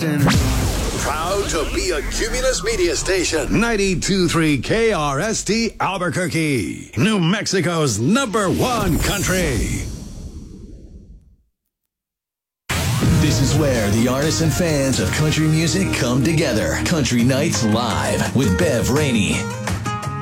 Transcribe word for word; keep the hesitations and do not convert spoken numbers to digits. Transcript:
Austin. Proud to be a Cumulus media station. ninety-two point three K R S T Albuquerque, New Mexico's number one country. This is where the artists and fans of country music come together. Country Nights Live with Bev Rainey.